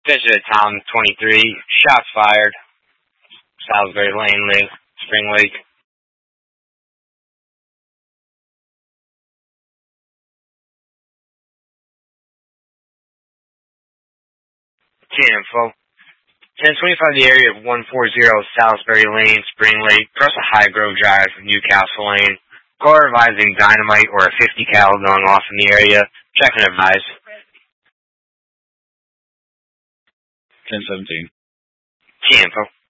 Fisher at Tom 23. Shots fired. Salisbury Lane, Spring Lake. 10-info. 1025, the area of 140 Salisbury Lane, Spring Lake, across a High Grove Drive, Newcastle Lane. Call advising dynamite or a 50 cal going off in the area. Check and advise. 1017. 10-info.